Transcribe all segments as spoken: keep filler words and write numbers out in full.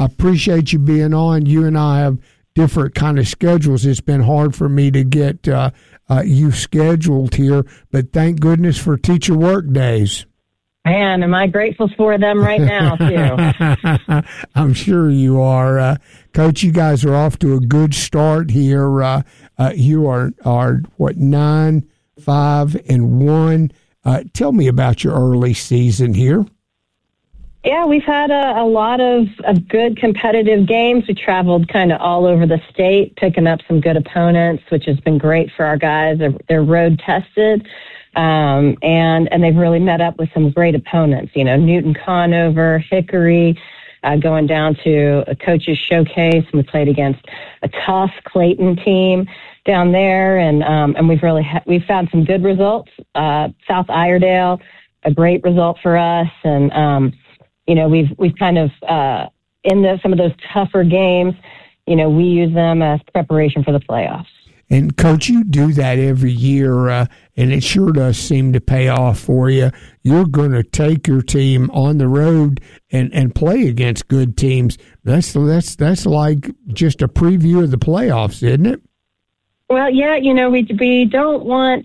I appreciate you being on. You and I have different kind of schedules. It's been hard for me to get uh, uh, you scheduled here, but thank goodness for teacher work days. Man, am I grateful for them right now, too. I'm sure you are. Uh, Coach, you guys are off to a good start here. Uh, uh, you are, are, what, nine, five, and one. Uh, tell me about your early season here. Yeah, we've had a, a lot of, of good competitive games. We traveled kind of all over the state, picking up some good opponents, which has been great for our guys. They're, they're road tested. Um, and, and they've really met up with some great opponents, you know, Newton Conover, Hickory, uh, going down to a coach's showcase. And we played against a tough Clayton team down there. And, um, and we've really, ha- we've found some good results. Uh, South Iredale, a great result for us. And, um, you know, we've, we've kind of, uh, in the, some of those tougher games, you know, we use them as preparation for the playoffs. And, Coach, you do that every year, uh, and it sure does seem to pay off for you. You're going to take your team on the road and, and play against good teams. That's that's that's like just a preview of the playoffs, isn't it? Well, yeah, you know, we we don't want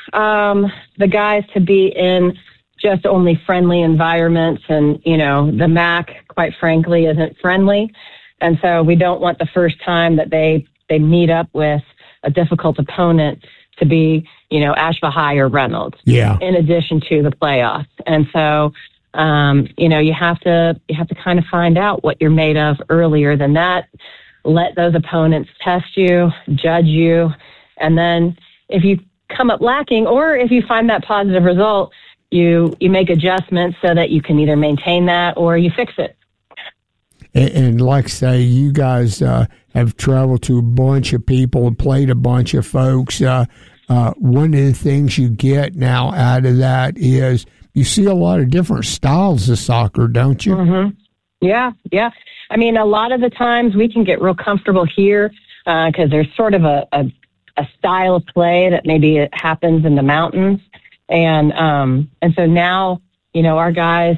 um, the guys to be in just only friendly environments, and, you know, the M A C, quite frankly, isn't friendly. And so we don't want the first time that they, they meet up with a difficult opponent to be, you know, Asheville High or Reynolds. Yeah. In addition to the playoffs. And so, um, you know, you have to, you have to kind of find out what you're made of earlier than that. Let those opponents test you, judge you. And then if you come up lacking, or if you find that positive result, you, you make adjustments so that you can either maintain that or you fix it. And, and like I say, you guys uh, have traveled to a bunch of people and played a bunch of folks. Uh, uh, one of the things you get now out of that is you see a lot of different styles of soccer, don't you? Mm-hmm. Yeah, yeah. I mean, a lot of the times we can get real comfortable here because uh, there's sort of a, a, a style of play that maybe it happens in the mountains. And um, and so now, you know, our guys...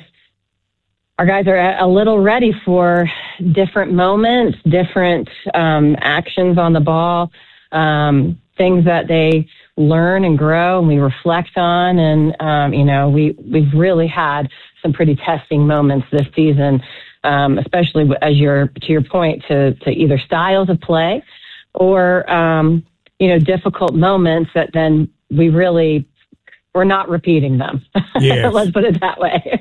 Our guys are a little ready for different moments, different um, actions on the ball, um, things that they learn and grow and we reflect on. And, um, you know, we, we've really had some pretty testing moments this season, um, especially as you're, to your point, to, to either styles of play or, um, you know, difficult moments that then we really, we're not repeating them. Yes. Let's put it that way.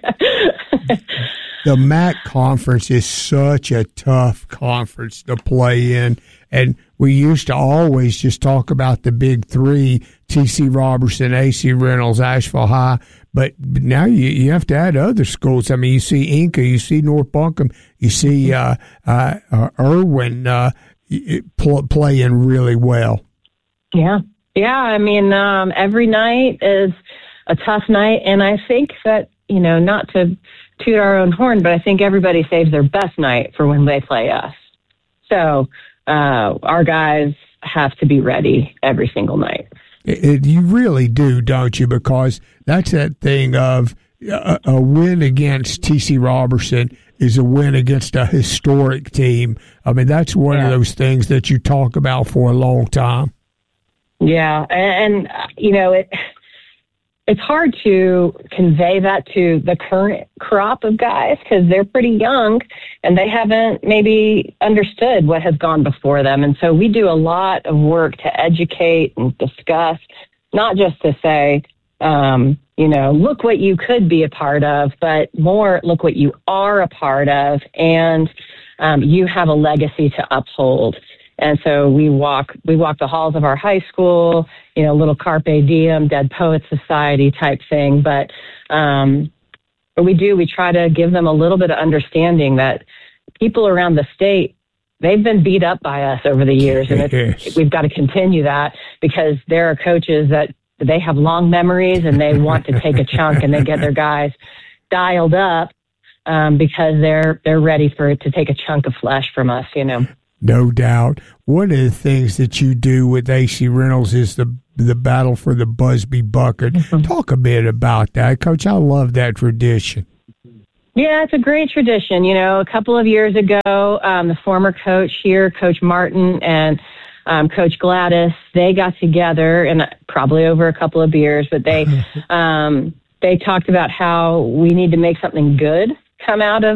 The M A C conference is such a tough conference to play in, and we used to always just talk about the big three, T C Robertson, A C Reynolds, Asheville High, but now you, you have to add other schools. I mean, you see Inca, you see North Buncombe, you see uh, uh, uh, Irwin uh, pl- playing really well. Yeah, yeah, I mean, um, every night is a tough night, and I think that, you know, not to toot our own horn, but I think everybody saves their best night for when they play us. So uh, our guys have to be ready every single night. It, it, you really do, don't you? Because that's that thing of a, a win against T C Robertson is a win against a historic team. I mean, that's one yeah. of those things that you talk about for a long time. Yeah, and, and you know, it. It's hard to convey that to the current crop of guys because they're pretty young and they haven't maybe understood what has gone before them. And so we do a lot of work to educate and discuss, not just to say, um, you know, look what you could be a part of, but more look what you are a part of, and um, you have a legacy to uphold. And so we walk, we walk the halls of our high school, you know, little Carpe Diem, Dead Poets Society type thing. But, um, what we do, we try to give them a little bit of understanding that people around the state, they've been beat up by us over the years. And it's, we've got to continue that because there are coaches that they have long memories and they want to take a chunk and they get their guys dialed up, um, because they're, they're ready for it to take a chunk of flesh from us, you know. No doubt. One of the things that you do with A C Reynolds is the the battle for the Busby Bucket. Mm-hmm. Talk a bit about that, Coach. I love that tradition. Yeah, it's a great tradition. You know, a couple of years ago, um, the former coach here, Coach Martin, and um, Coach Gladys, they got together, and probably over a couple of beers, but they um, they talked about how we need to make something good come out of